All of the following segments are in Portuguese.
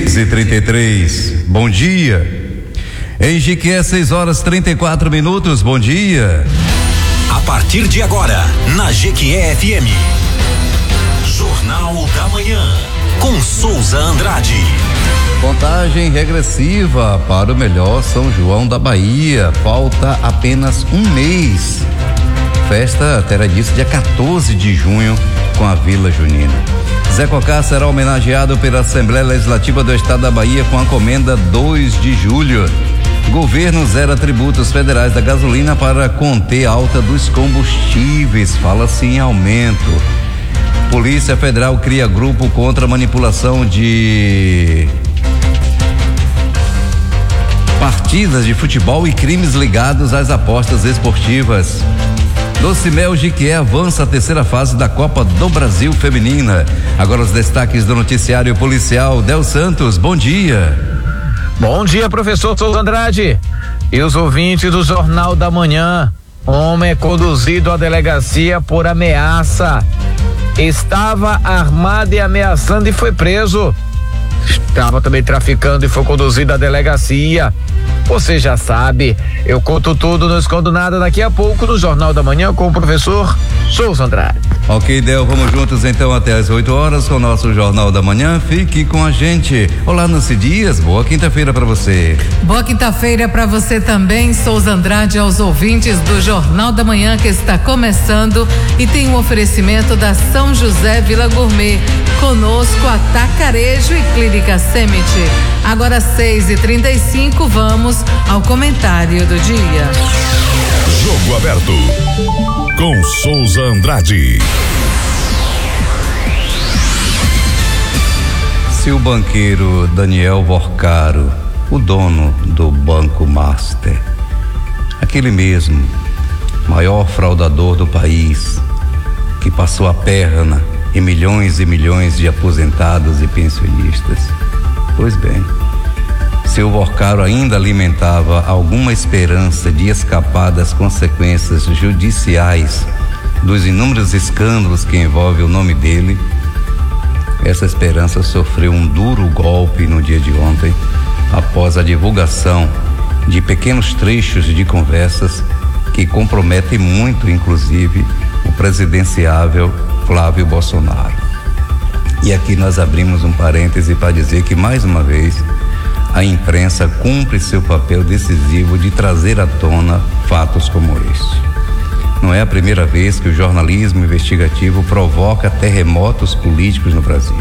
6h33, bom dia. Em Jequié, 6h34, bom dia. A partir de agora, na Jequié FM, Jornal da Manhã, com Souza Andrade. Contagem regressiva para o melhor São João da Bahia, falta apenas um mês. Festa terá início dia 14 de junho com a Vila Junina. Zé Cocá será homenageado pela Assembleia Legislativa do Estado da Bahia com a comenda 2 de julho. Governo zera tributos federais da gasolina para conter a alta dos combustíveis, fala-se em aumento. Polícia Federal cria grupo contra a manipulação de partidas de futebol e crimes ligados às apostas esportivas. Doce Mel Jequié avança a terceira fase da Copa do Brasil Feminina. Agora os destaques do noticiário policial. Del Santos, bom dia. Bom dia, professor Souza Andrade e os ouvintes do Jornal da Manhã. Homem é conduzido à delegacia por ameaça. Estava armado e ameaçando e foi preso. Estava também traficando e foi conduzido à delegacia. Você já sabe, eu conto tudo, não escondo nada daqui a pouco no Jornal da Manhã com o professor Souza Andrade. Ok, Del, vamos juntos então até às 8h com o nosso Jornal da Manhã. Fique com a gente. Olá, Nancy Dias, boa quinta-feira para você. Boa quinta-feira para você também, Souza Andrade, aos ouvintes do Jornal da Manhã que está começando e tem um oferecimento da São José Vila Gourmet. Conosco, Atacarejo e Clínica Semite. Agora 6h35, vamos ao comentário do dia. Jogo aberto com Souza Andrade. Se o banqueiro Daniel Vorcaro, o dono do Banco Master, aquele mesmo maior fraudador do país, que passou a perna em milhões e milhões de aposentados e pensionistas, pois bem, seu Vorcaro ainda alimentava alguma esperança de escapar das consequências judiciais dos inúmeros escândalos que envolvem o nome dele. Essa esperança sofreu um duro golpe no dia de ontem, após a divulgação de pequenos trechos de conversas que comprometem muito, inclusive, o presidenciável Flávio Bolsonaro. E aqui nós abrimos um parêntese para dizer que, mais uma vez, a imprensa cumpre seu papel decisivo de trazer à tona fatos como este. Não é a primeira vez que o jornalismo investigativo provoca terremotos políticos no Brasil.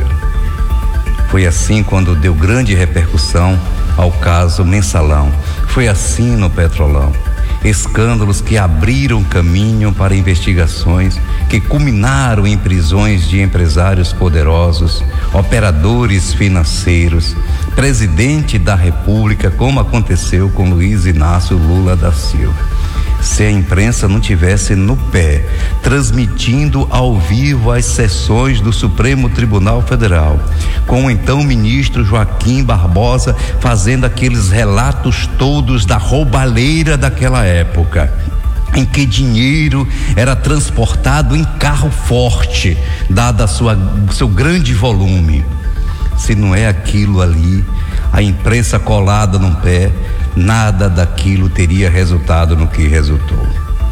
Foi assim quando deu grande repercussão ao caso Mensalão. Foi assim no Petrolão. Escândalos que abriram caminho para investigações que culminaram em prisões de empresários poderosos, operadores financeiros, presidente da República, como aconteceu com Luiz Inácio Lula da Silva. Se a imprensa não tivesse no pé, transmitindo ao vivo as sessões do Supremo Tribunal Federal, com o então ministro Joaquim Barbosa fazendo aqueles relatos todos da roubalheira daquela época, em que dinheiro era transportado em carro forte, dada seu grande volume. Se não é aquilo ali, a imprensa colada no pé, nada daquilo teria resultado no que resultou.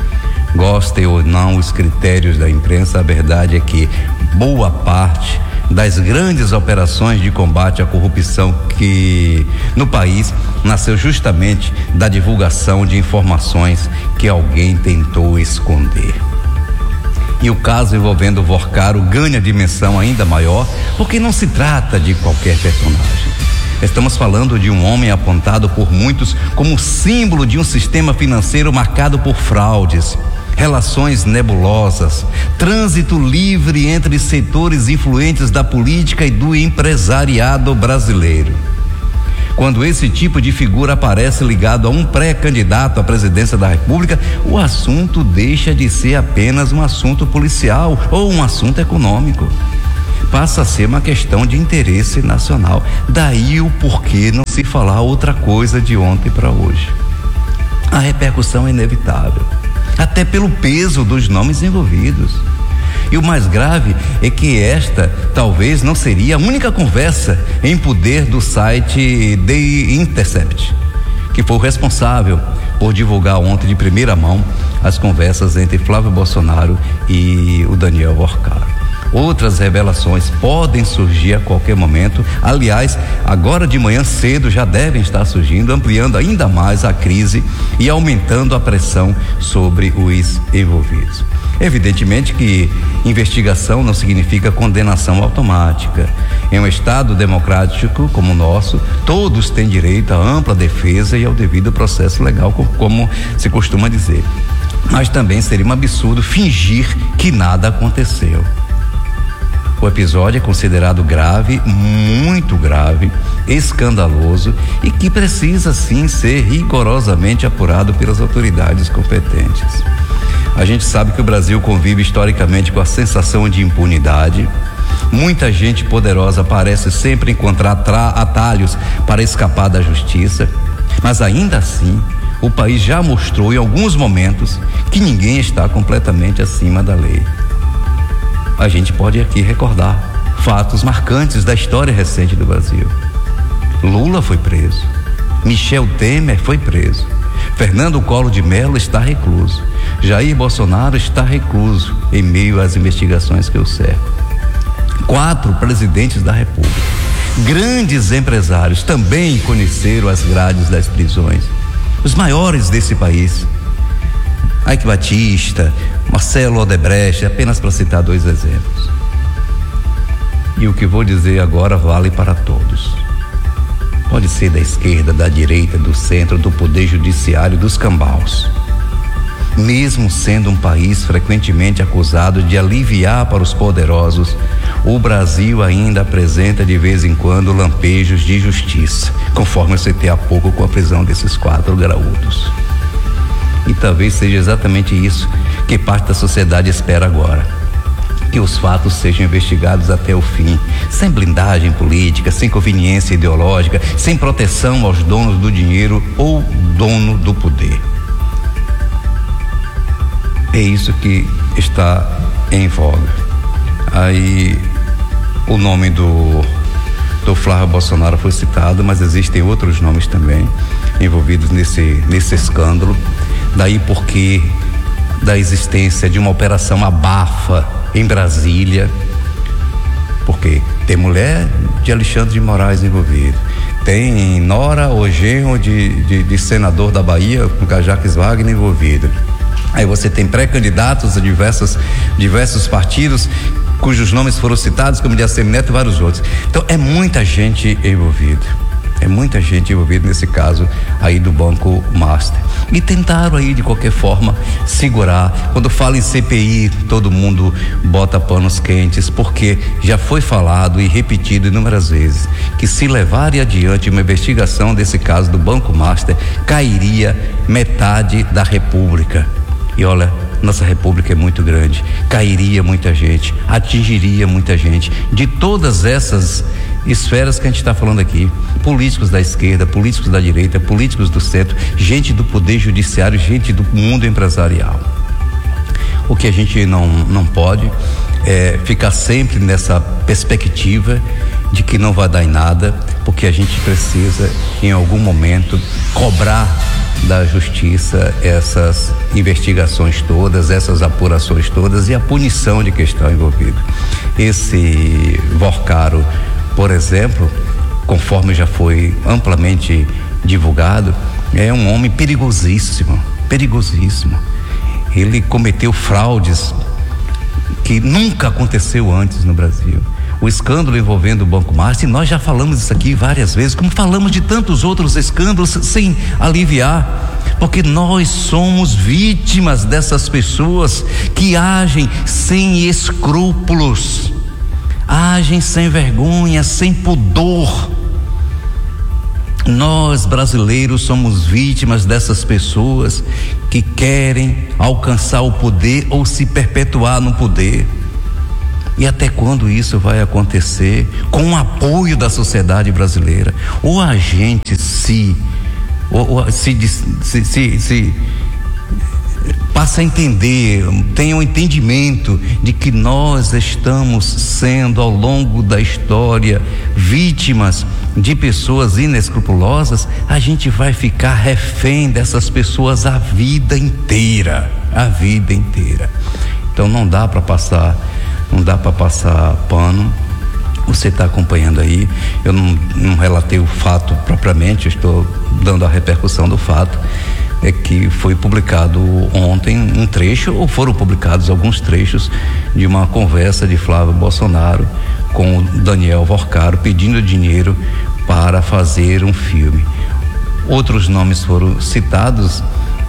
Gostem ou não os critérios da imprensa, a verdade é que boa parte das grandes operações de combate à corrupção que no país nasceu justamente da divulgação de informações que alguém tentou esconder. E o caso envolvendo Vorcaro ganha dimensão ainda maior, porque não se trata de qualquer personagem. Estamos falando de um homem apontado por muitos como símbolo de um sistema financeiro marcado por fraudes, relações nebulosas, trânsito livre entre setores influentes da política e do empresariado brasileiro. Quando esse tipo de figura aparece ligado a um pré-candidato à presidência da República, o assunto deixa de ser apenas um assunto policial ou um assunto econômico. Passa a ser uma questão de interesse nacional. Daí o porquê não se falar outra coisa de ontem para hoje. A repercussão é inevitável, até pelo peso dos nomes envolvidos. E o mais grave é que esta talvez não seria a única conversa em poder do site The Intercept, que foi o responsável por divulgar ontem de primeira mão as conversas entre Flávio Bolsonaro e o Daniel Vorcaro. Outras revelações podem surgir a qualquer momento. Aliás, agora de manhã cedo já devem estar surgindo, ampliando ainda mais a crise e aumentando a pressão sobre os envolvidos. Evidentemente que investigação não significa condenação automática. Em um Estado democrático como o nosso, todos têm direito à ampla defesa e ao devido processo legal, como se costuma dizer. Mas também seria um absurdo fingir que nada aconteceu. O episódio é considerado grave, muito grave, escandaloso e que precisa sim ser rigorosamente apurado pelas autoridades competentes. A gente sabe que o Brasil convive historicamente com a sensação de impunidade. Muita gente poderosa parece sempre encontrar atalhos para escapar da justiça, mas ainda assim o país já mostrou em alguns momentos que ninguém está completamente acima da lei. A gente pode aqui recordar fatos marcantes da história recente do Brasil. Lula foi preso, Michel Temer foi preso, Fernando Collor de Mello está recluso, Jair Bolsonaro está recluso em meio às investigações que o cercam. 4 presidentes da República, grandes empresários também conheceram as grades das prisões, os maiores desse país. Eike Batista, Marcelo Odebrecht, apenas para citar 2 exemplos. E o que vou dizer agora vale para todos. Pode ser da esquerda, da direita, do centro, do poder judiciário, dos cambaus. Mesmo sendo um país frequentemente acusado de aliviar para os poderosos, o Brasil ainda apresenta de vez em quando lampejos de justiça, conforme eu citei há pouco com a prisão desses 4 graúdos. E talvez seja exatamente isso que parte da sociedade espera agora. Que os fatos sejam investigados até o fim, sem blindagem política, sem conveniência ideológica, sem proteção aos donos do dinheiro ou dono do poder. É isso que está em voga. Aí o nome do Flávio Bolsonaro foi citado, mas existem outros nomes também envolvidos nesse escândalo. Daí porque da existência de uma operação abafa em Brasília, porque tem mulher de Alexandre de Moraes envolvido, tem nora ou genro de senador da Bahia, com Jacques Wagner envolvido. Aí você tem pré-candidatos a diversos partidos cujos nomes foram citados, como de ACM Neto e vários outros. Então é muita gente envolvida. É muita gente envolvida nesse caso aí do Banco Master. E tentaram aí de qualquer forma segurar. Quando fala em CPI, todo mundo bota panos quentes, porque já foi falado e repetido inúmeras vezes que se levarem adiante uma investigação desse caso do Banco Master, cairia metade da República. E olha, nossa República é muito grande, cairia muita gente, atingiria muita gente de todas essas esferas que a gente está falando aqui, políticos da esquerda, políticos da direita, políticos do centro, gente do poder judiciário, gente do mundo empresarial. O que a gente não pode é ficar sempre nessa perspectiva de que não vai dar em nada, porque a gente precisa em algum momento cobrar da justiça essas investigações todas, essas apurações todas e a punição de quem está envolvido. Esse Vorcaro, por exemplo, conforme já foi amplamente divulgado, é um homem perigosíssimo. Ele cometeu fraudes que nunca aconteceu antes no Brasil. O escândalo envolvendo o Banco Master, e nós já falamos isso aqui várias vezes, como falamos de tantos outros escândalos sem aliviar, porque nós somos vítimas dessas pessoas que agem sem escrúpulos, agem sem vergonha, sem pudor. Nós brasileiros somos vítimas dessas pessoas que querem alcançar o poder ou se perpetuar no poder. E até quando isso vai acontecer? Com o apoio da sociedade brasileira? Ou a gente se passe a entender, tenha um entendimento de que nós estamos sendo, ao longo da história, vítimas de pessoas inescrupulosas, a gente vai ficar refém dessas pessoas a vida inteira. Então não dá para passar pano. Você está acompanhando aí, eu não relatei o fato propriamente, eu estou dando a repercussão do fato. É que foi publicado ontem um trecho, ou foram publicados alguns trechos de uma conversa de Flávio Bolsonaro com o Daniel Vorcaro pedindo dinheiro para fazer um filme. Outros nomes foram citados,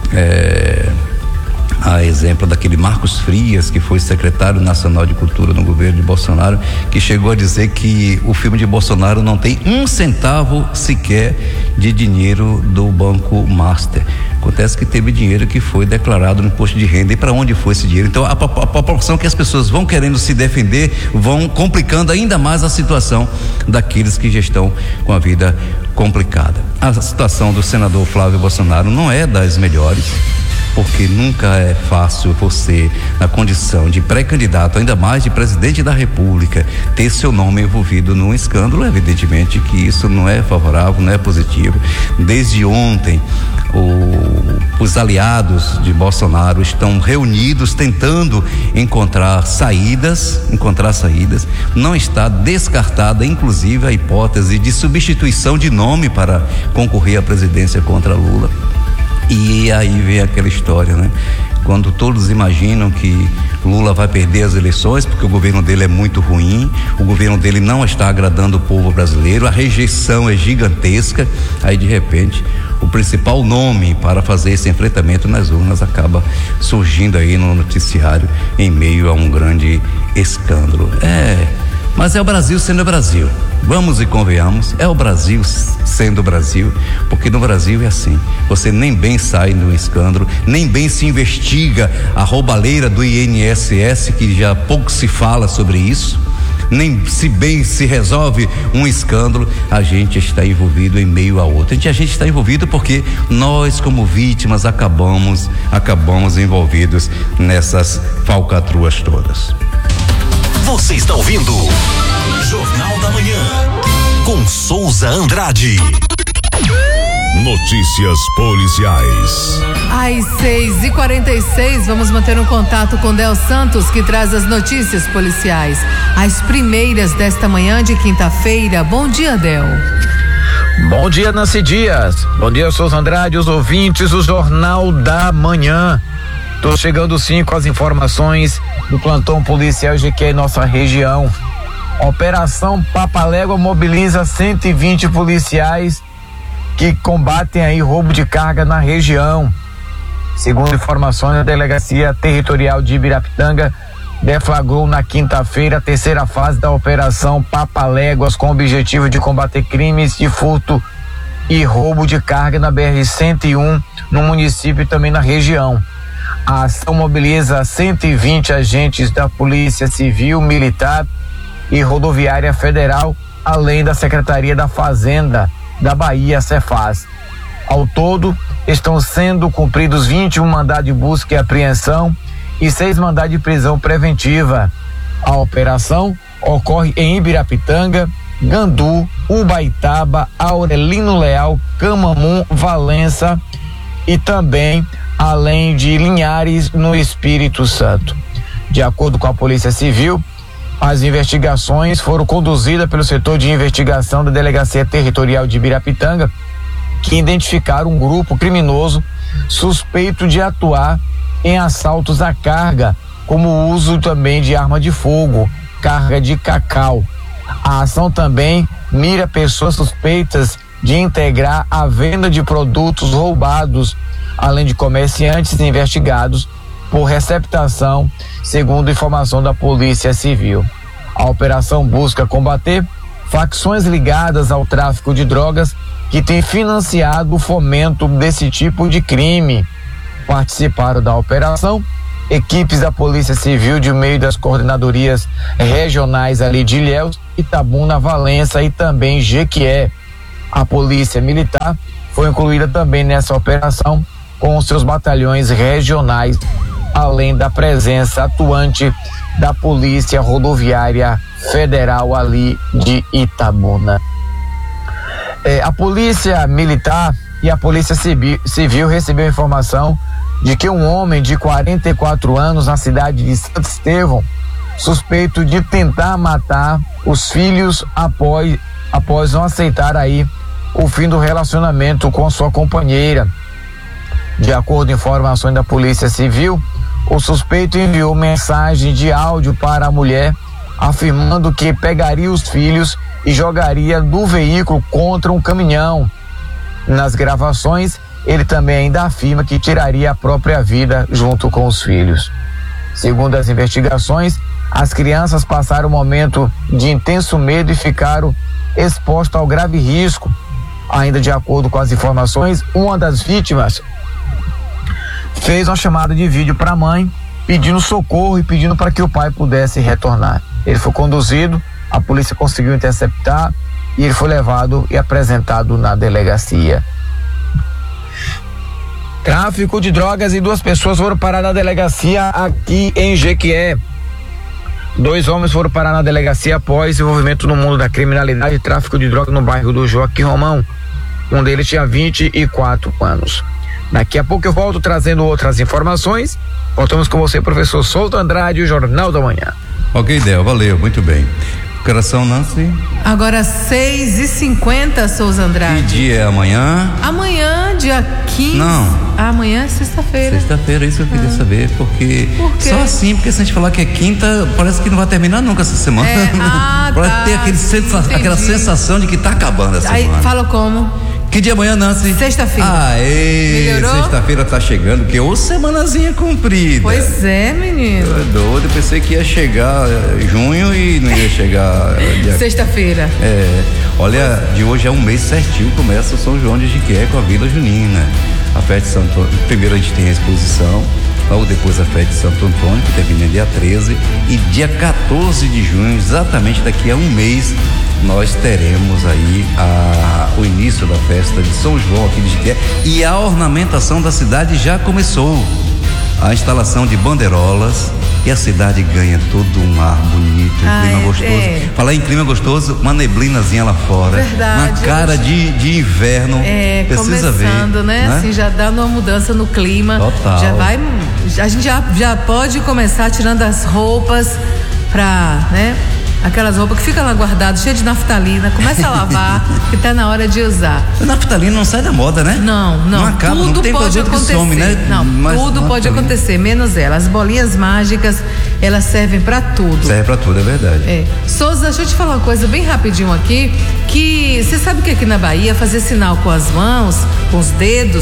a exemplo daquele Marcos Frias, que foi secretário nacional de cultura no governo de Bolsonaro, que chegou a dizer que o filme de Bolsonaro não tem um centavo sequer de dinheiro do Banco Master. Acontece que teve dinheiro que foi declarado no imposto de renda. E para onde foi esse dinheiro? Então a proporção que as pessoas vão querendo se defender vão complicando ainda mais a situação daqueles que já estão com a vida complicada. A situação do senador Flávio Bolsonaro não é das melhores, porque nunca é fácil você, na condição de pré-candidato, ainda mais de presidente da República, ter seu nome envolvido num escândalo. Evidentemente que isso não é favorável, não é positivo. Desde ontem, os aliados de Bolsonaro estão reunidos tentando encontrar saídas. Não está descartada, inclusive, a hipótese de substituição de nome para concorrer à presidência contra Lula. E aí vem aquela história, né? Quando todos imaginam que Lula vai perder as eleições porque o governo dele é muito ruim, o governo dele não está agradando o povo brasileiro, a rejeição é gigantesca, aí de repente o principal nome para fazer esse enfrentamento nas urnas acaba surgindo aí no noticiário em meio a um grande escândalo. Mas é o Brasil sendo o Brasil. Vamos e convenhamos, é o Brasil sendo o Brasil, porque no Brasil é assim, você nem bem sai de um escândalo, nem bem se investiga a roubalheira do INSS, que já pouco se fala sobre isso, nem se bem se resolve um escândalo, a gente está envolvido em meio a outro. A gente está envolvido porque nós, como vítimas, acabamos envolvidos nessas falcatruas todas. Você está ouvindo Jornal da Manhã com Souza Andrade. Notícias policiais. Às 6h46, vamos manter um contato com Del Santos, que traz as notícias policiais, as primeiras desta manhã de quinta-feira. Bom dia, Del. Bom dia, Nancy Dias. Bom dia, Souza Andrade, os ouvintes do Jornal da Manhã. Tô chegando sim com as informações do plantão policial GQ em nossa região. Operação Papalégua mobiliza 120 policiais que combatem aí roubo de carga na região. Segundo informações, a Delegacia Territorial de Ibirapitanga deflagrou na quinta-feira a terceira fase da Operação Papaléguas, com o objetivo de combater crimes de furto e roubo de carga na BR-101, no município e também na região. A ação mobiliza 120 agentes da Polícia Civil, Militar e Rodoviária Federal, além da Secretaria da Fazenda da Bahia, Cefaz. Ao todo, estão sendo cumpridos 21 mandados de busca e apreensão e 6 mandados de prisão preventiva. A operação ocorre em Ibirapitanga, Gandu, Ubaitaba, Aurelino Leal, Camamum, Valença e também além de Linhares, no Espírito Santo. De acordo com a Polícia Civil, as investigações foram conduzidas pelo setor de investigação da Delegacia Territorial de Ibirapitanga, que identificaram um grupo criminoso suspeito de atuar em assaltos à carga, como o uso também de arma de fogo, carga de cacau. A ação também mira pessoas suspeitas de integrar a venda de produtos roubados, além de comerciantes investigados por receptação, segundo informação da Polícia Civil. A operação busca combater facções ligadas ao tráfico de drogas que têm financiado o fomento desse tipo de crime. Participaram da operação equipes da Polícia Civil de meio das coordenadorias regionais ali de Ilhéus, Itabuna, Valença e também Jequié. A Polícia Militar foi incluída também nessa operação com seus batalhões regionais, além da presença atuante da Polícia Rodoviária Federal ali de Itabuna. A Polícia Militar e a Polícia Civil recebeu informação de que um homem de 44 anos na cidade de Santo Estevão, suspeito de tentar matar os filhos após não aceitar aí o fim do relacionamento com sua companheira. De acordo com informações da Polícia Civil, o suspeito enviou mensagem de áudio para a mulher, afirmando que pegaria os filhos e jogaria do veículo contra um caminhão. Nas gravações, ele também ainda afirma que tiraria a própria vida junto com os filhos. Segundo as investigações, as crianças passaram um momento de intenso medo e ficaram expostas ao grave risco. Ainda de acordo com as informações, uma das vítimas fez uma chamada de vídeo para a mãe, pedindo socorro e pedindo para que o pai pudesse retornar. Ele foi conduzido, a polícia conseguiu interceptar e ele foi levado e apresentado na delegacia. Tráfico de drogas e 2 pessoas foram parar na delegacia aqui em Jequié. 2 homens foram parar na delegacia após envolvimento no mundo da criminalidade e tráfico de drogas no bairro do Joaquim Romão. Um deles tinha 24 anos. Daqui a pouco eu volto trazendo outras informações. Voltamos com você, professor Souto Andrade, o Jornal da Manhã. Ok, Del, valeu, muito bem. Coração, Nancy? Agora 6h50, Souza Andrade. Que dia é amanhã? Amanhã, dia 15. Não. Amanhã é sexta-feira. Sexta-feira, isso eu queria saber, porque... Por quê? Só assim, porque se a gente falar que é quinta, parece que não vai terminar nunca essa semana. Parece ter aquela sensação de que tá acabando essa semana. Aí, fala como? Que dia amanhã, Nancy? Sexta-feira. Melhorou? Sexta-feira tá chegando, que ô semanazinha comprida. Pois é, menino. Eu doido, eu pensei que ia chegar junho e não ia chegar... Sexta-feira. Olha, de hoje é um mês certinho, começa o São João de Jequié com a Vila Junina. A festa de Santo Antônio, primeiro a gente tem a exposição, logo depois a festa de Santo Antônio, que termina dia 13, e dia 14 de junho, exatamente daqui a um mês, nós teremos aí o início da festa de São João aqui de Jequié, e a ornamentação da cidade já começou. A instalação de bandeirolas, e a cidade ganha todo um ar bonito, um clima gostoso. Falar em clima gostoso, uma neblinazinha lá fora. Verdade. Uma cara de inverno. Precisa começando, ver, né? Assim, já dá uma mudança no clima. Total. A gente já pode começar tirando as roupas pra, né? Aquelas roupas que ficam lá guardadas, cheias de naftalina, começa a lavar, que tá na hora de usar. A naftalina não sai da moda, né? Não acaba, tudo não tem pode acontecer. Some, né? Não, tudo pode acontecer, menos ela. As bolinhas mágicas, elas servem pra tudo. Serve pra tudo, é verdade. Souza, deixa eu te falar uma coisa bem rapidinho aqui, que você sabe que aqui na Bahia fazer sinal com as mãos, com os dedos,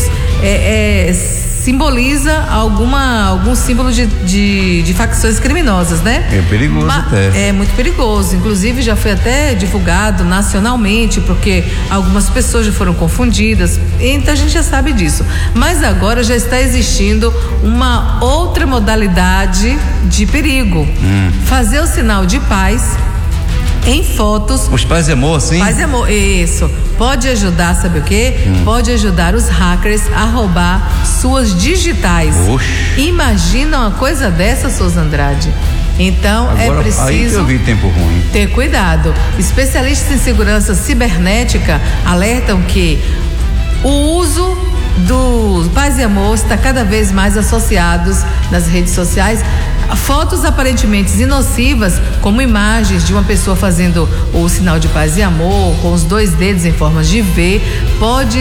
simboliza algum símbolo de facções criminosas, né? É perigoso até. É muito perigoso, inclusive já foi até divulgado nacionalmente, porque algumas pessoas já foram confundidas, então a gente já sabe disso. Mas agora já está existindo uma outra modalidade de perigo. Fazer o sinal de paz em fotos. Os paz e amor, sim? Paz e amor, isso. Pode ajudar, sabe o quê? Pode ajudar os hackers a roubar suas digitais. Oxe. Imagina uma coisa dessa, Souza Andrade. Então agora, é preciso aí que eu vi tempo ruim. ter cuidado. Especialistas em segurança cibernética alertam que o uso do paz e amor está cada vez mais associados nas redes sociais. Fotos aparentemente inocivas, como imagens de uma pessoa fazendo o sinal de paz e amor, com os 2 dedos em forma de V, pode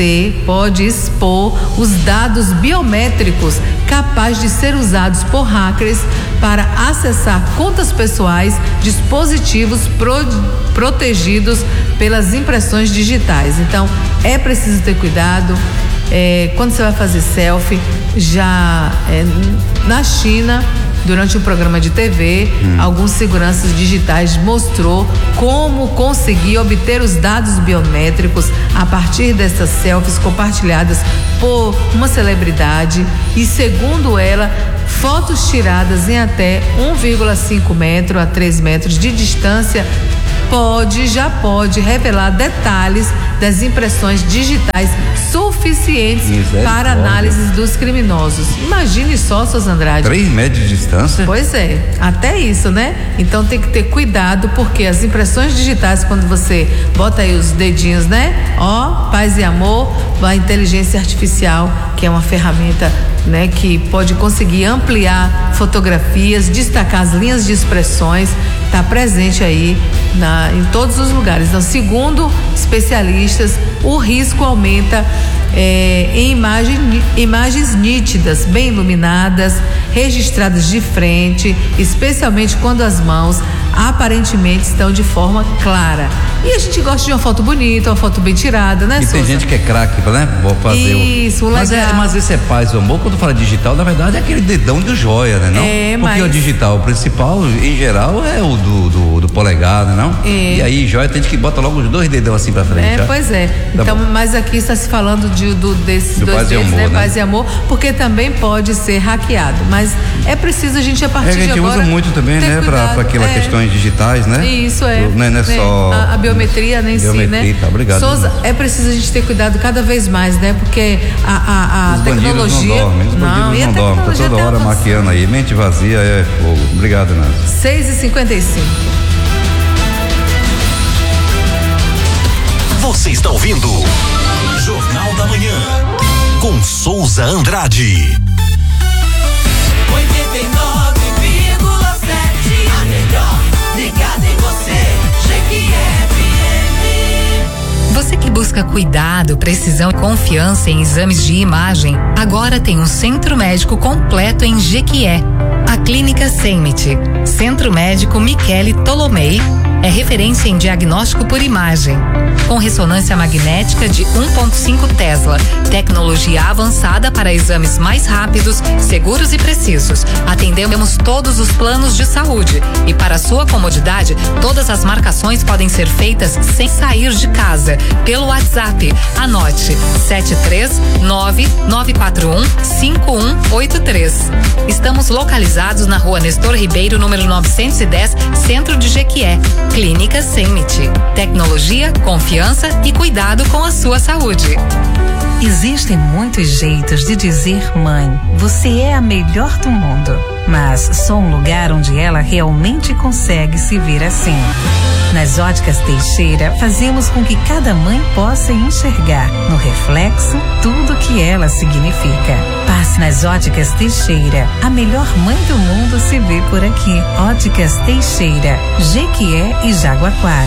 expor os dados biométricos capazes de ser usados por hackers para acessar contas pessoais, dispositivos protegidos pelas impressões digitais. Então, é preciso ter cuidado. Quando você vai fazer selfie, na China, durante um programa de TV, alguns seguranças digitais mostrou como conseguir obter os dados biométricos a partir dessas selfies compartilhadas por uma celebridade e, segundo ela, fotos tiradas em até 1,5 metro a 3 metros de distância já pode revelar detalhes das impressões digitais suficientes para análises dos criminosos. Imagine só, Souza Andrade. 3 metros de distância? Pois é, até isso, né? Então tem que ter cuidado, porque as impressões digitais, quando você bota aí os dedinhos, né? Ó, paz e amor, a inteligência artificial, que é uma ferramenta, né, que pode conseguir ampliar fotografias, destacar as linhas de expressões, está presente aí em todos os lugares. Então, segundo especialistas, o risco aumenta em imagens nítidas, bem iluminadas, registradas de frente, especialmente quando as mãos aparentemente estão de forma clara. E a gente gosta de uma foto bonita, uma foto bem tirada, né, E Souza? tem gente que é craque, né? Vou fazer isso, legal. Mas esse é paz e amor. Quando fala digital, na verdade é aquele dedão de joia, né? Não? Porque o digital, o principal, em geral, é o do polegar, né? Não? E aí, joia, tem gente que bota logo os 2 dedão assim pra frente. Pois é. Tá então, bom. mas aqui está se falando desses Do 2 paz e dedos, amor, né? né? Paz e amor, porque também pode ser hackeado. Mas é preciso a gente, a partir de agora, a gente usa muito também, né? Pra aquelas questões digitais, né? Isso é. Não é só a biometria, né, em si, né? Tá, obrigado. Souza, é preciso a gente ter cuidado cada vez mais, né? Porque a os tecnologia. Bandidos não dormem, tá toda hora maquiando aí. Mente vazia é fogo. Obrigado, Nancy. 6h55. Você está ouvindo Jornal da Manhã com Souza Andrade. 89,7, a melhor ligada em você, GQFM. Você que busca cuidado, precisão e confiança em exames de imagem, agora tem um centro médico completo em Jequié. A Clínica Semit, Centro Médico Michele Tolomei, é referência em diagnóstico por imagem, com ressonância magnética de 1,5 Tesla, tecnologia avançada para exames mais rápidos, seguros e precisos. Atendemos todos os planos de saúde e, para sua comodidade, todas as marcações podem ser feitas sem sair de casa, pelo WhatsApp. Anote: 739-941-5183. Estamos localizados na Rua Nestor Ribeiro, número 910, Centro de Jequié. Clínica Semit. Tecnologia, confiança e cuidado com a sua saúde. Existem muitos jeitos de dizer mãe, você é a melhor do mundo. Mas só um lugar onde ela realmente consegue se ver assim. Nas Óticas Teixeira, fazemos com que cada mãe possa enxergar no reflexo tudo que ela significa. Passe nas Óticas Teixeira. A melhor mãe do mundo se vê por aqui. Óticas Teixeira, Jequié e Jaguaquara.